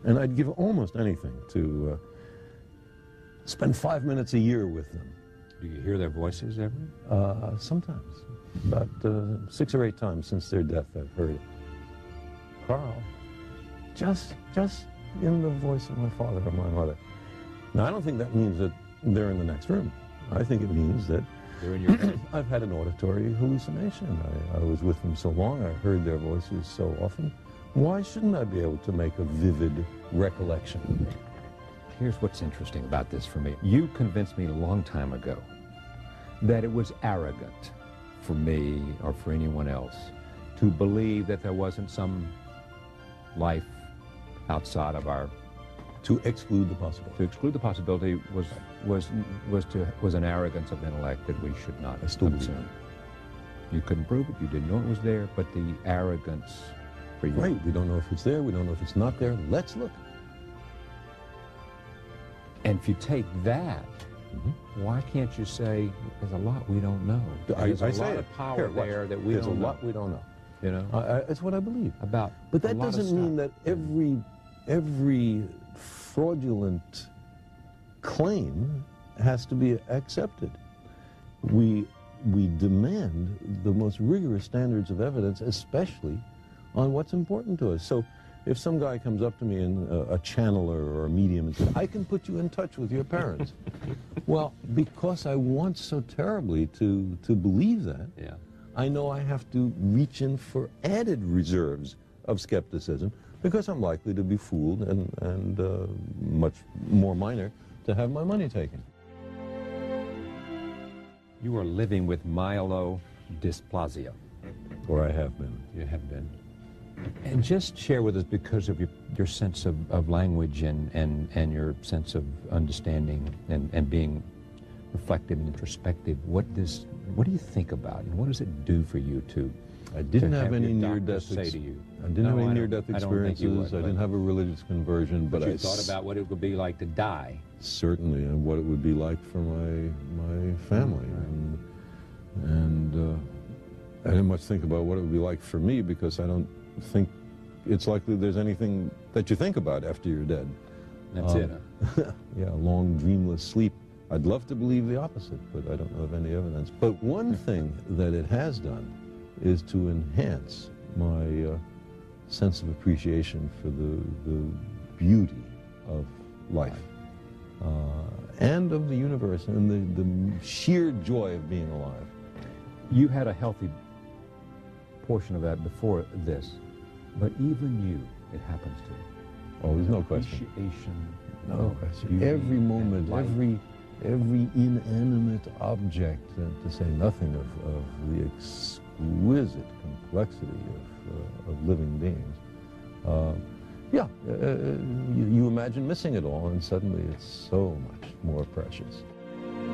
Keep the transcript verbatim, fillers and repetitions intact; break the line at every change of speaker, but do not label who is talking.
And I'd give almost anything to uh, spend five minutes a year with them.
Do you hear their voices ever?
Uh, sometimes. About uh, six or eight times since their death I've heard it. Carl, just, just in the voice of my father or my mother. Now, I don't think that means that they're in the next room. I think it means that
They're in your head.
I've had an auditory hallucination. I, I was with them so long, I heard their voices so often. Why shouldn't I be able to make a vivid recollection?
Here's what's interesting about this for me. You convinced me a long time ago that it was arrogant for me or for anyone else to believe that there wasn't some life outside of our...
To exclude the possibility.
To exclude the possibility was was was to was an arrogance of intellect that we should not
I still believe
assume. You couldn't prove it. You didn't know it was there, but the arrogance for you.
Right. We don't know if it's there. We don't know if it's not there. Let's look.
And if you take that,
Mm-hmm.
why can't you say there's a lot we don't know?
I,
There's a
I
lot
say
of
it.
power
Here, watch.
there that we
There's
don't
a
know.
lot we don't know.
You know,
I, I, it's what I believe.
about.
But that
a lot of
doesn't mean
stuff.
that every every fraudulent claim has to be accepted. We we demand the most rigorous standards of evidence, especially on what's important to us. So if some guy comes up to me, and a, a channeler or a medium, and says, I can put you in touch with your parents. Well, because I want so terribly to, to believe that,
Yeah.
I know I have to reach in for added reserves of skepticism, because I'm likely to be fooled and, and uh, much more minor to have my money taken.
You are living with myelodysplasia.
Or I have been.
You have been. And just share with us, because of your, your sense of, of language and, and, and your sense of understanding and, and being reflective and introspective, what does what do you think about, and what does it do for you to
I didn't
to
have,
have
any
your
near-death
doctor say to you?
I didn't
No,
have
I
any
don't-
near-death
I don't think you
experiences.
would,
I
but-
didn't have a religious conversion, but,
But you
I
thought
s-
about what it would be like to die.
certainly, and what it would be like for my my family,
Right.
and and uh, I didn't much think about what it would be like for me, because I don't think it's likely there's anything that you think about after you're dead.
That's
Um,
it. Huh?
Yeah, long dreamless sleep. I'd love to believe the opposite, but I don't know of any evidence. But one thing that it has done is to enhance my uh, sense of appreciation for the, the beauty of life uh, and of the universe, and the, the sheer joy of being alive.
You had a healthy portion of that before this, but even you, it happens to.
Oh, there's no question.
Appreciation.
No
of
question.
beauty
Every
and
moment,
light.
every every inanimate object, uh, to say nothing of, of the exquisite complexity of, uh, of living beings. Uh, yeah, uh, you, you imagine missing it all, and suddenly it's so much more precious.